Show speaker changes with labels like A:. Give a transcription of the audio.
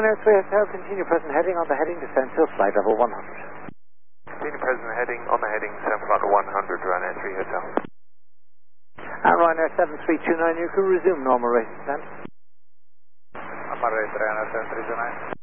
A: Ryanair 3 Hotel, continue present heading on the heading descent till flight level 100.
B: Continue present heading on the heading descent flight level 100, Ryanair 3 Hotel.
A: And Ryanair 7329, you can resume normal rate descent.
C: I'm on rate Ryanair 7329.